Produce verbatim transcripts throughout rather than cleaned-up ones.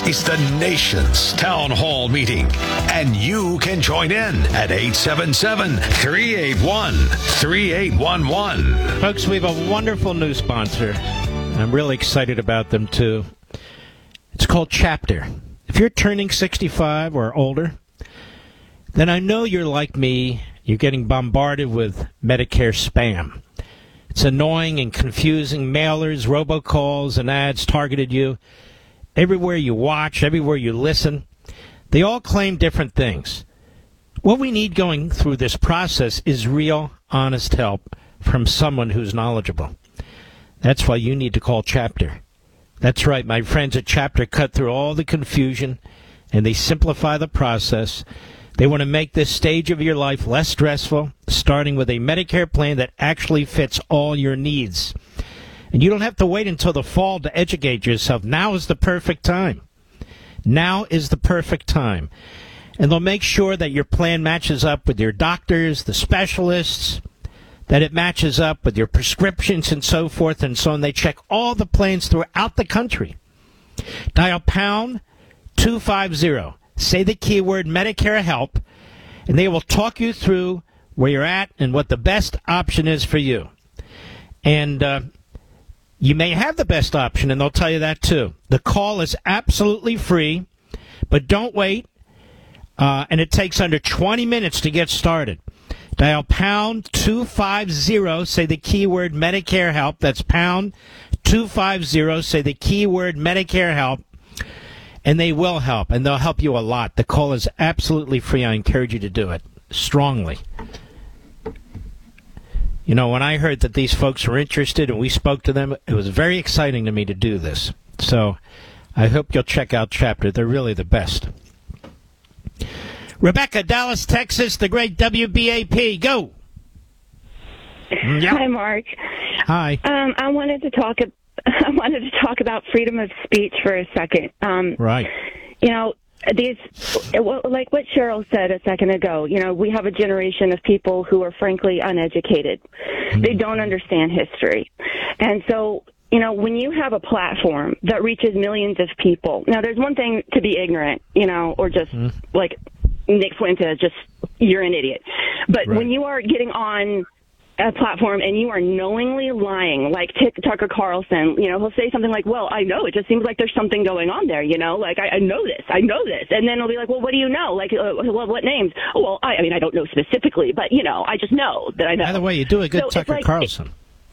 It's the nation's town hall meeting, and you can join in at eight seven seven, three eight one, three eight one one. Folks, we have a wonderful new sponsor. I'm really excited about them, too. It's called Chapter. If you're turning sixty-five or older, then I know you're like me. You're getting bombarded with Medicare spam. It's annoying and confusing. Mailers, robocalls, and ads targeted you. Everywhere you watch, everywhere you listen, they all claim different things. What we need going through this process is real, honest help from someone who's knowledgeable. That's why you need to call Chapter. That's right, my friends at Chapter cut through all the confusion, and they simplify the process. They want to make this stage of your life less stressful, starting with a Medicare plan that actually fits all your needs. And you don't have to wait until the fall to educate yourself. Now is the perfect time. Now is the perfect time. And they'll make sure that your plan matches up with your doctors, the specialists, that it matches up with your prescriptions and so forth and so on. They check all the plans throughout the country. Dial pound two fifty. Say the keyword Medicare Help, and they will talk you through where you're at and what the best option is for you. And uh, you may have the best option, and they'll tell you that too. The call is absolutely free, but don't wait, uh, and it takes under twenty minutes to get started. Dial pound two fifty, say the keyword Medicare Help. That's pound two fifty, say the keyword Medicare Help, and they will help, and they'll help you a lot. The call is absolutely free. I encourage you to do it strongly. You know, when I heard that these folks were interested and we spoke to them, it was very exciting to me to do this. So I hope you'll check out Chapter. They're really the best. Rebecca, Dallas, Texas, the great W B A P. Go. Yep. Hi, Mark. Hi. Um, I wanted to talk. I wanted to talk about freedom of speech for a second. Um, right. You know, these, like what Cheryl said a second ago. You know, we have a generation of people who are frankly uneducated. Mm-hmm. They don't understand history, and so. You know, when you have a platform that reaches millions of people, now there's one thing to be ignorant, you know, or just mm. like Nick Fuentes, just you're an idiot. But right. when you are getting on a platform and you are knowingly lying, like T- Tucker Carlson, you know, he'll say something like, well, I know, it just seems like there's something going on there, you know, like I, I know this, I know this. And then he'll be like, well, what do you know? Like, uh, well, what names? Oh, well, I, I mean, I don't know specifically, but, you know, I just know that I know. By the way, you do a good so Tucker like, Carlson.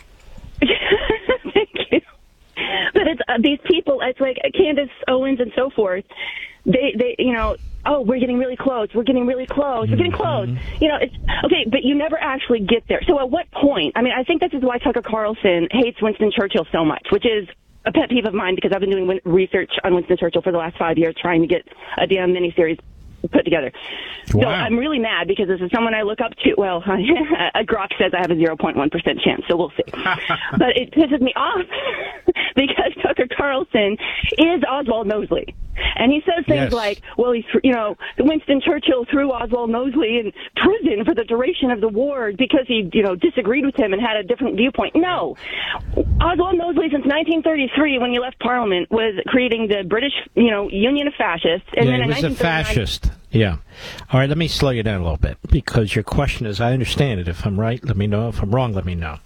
Thank you. But it's uh, these people, it's like Candace Owens and so forth. They, they, you know, oh, we're getting really close. We're getting really close. We're getting close. Mm-hmm. You know, it's okay, but you never actually get there. So at what point? I mean, I think this is why Tucker Carlson hates Winston Churchill so much, which is a pet peeve of mine because I've been doing research on Winston Churchill for the last five years, trying to get a damn miniseries put together. Wow. So I'm really mad because this is someone I look up to. Well, Grok says I have a zero point one percent chance, so we'll see. But it pisses me off because Tucker Carlson is Oswald Mosley. And he says things yes. like, well, he's, you know, Winston Churchill threw Oswald Mosley in prison for the duration of the war because he, you know, disagreed with him and had a different viewpoint. No. Oswald Mosley, since nineteen thirty-three, when he left Parliament, was creating the British, you know, Union of Fascists. And yeah, then he in was a fascist. Yeah. All right, let me slow you down a little bit because your question is, I understand it. If I'm right, let me know. If I'm wrong, let me know.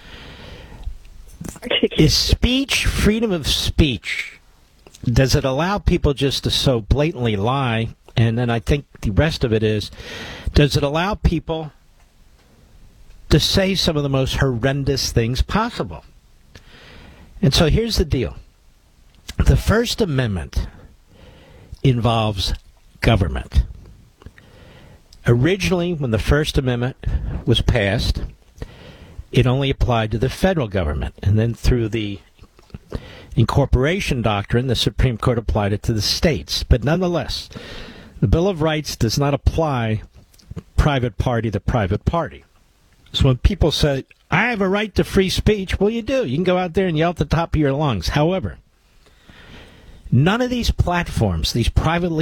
Is speech, freedom of speech, does it allow people just to so blatantly lie? And then I think the rest of it is, does it allow people to say some of the most horrendous things possible? And so here's the deal. The First Amendment involves government. Originally, when the First Amendment was passed, it only applied to the federal government. And then through the incorporation doctrine, the Supreme Court applied it to the states. But nonetheless, the Bill of Rights does not apply private party to private party. So when people say, I have a right to free speech, well, you do. You can go out there and yell at the top of your lungs. However, none of these platforms, these privately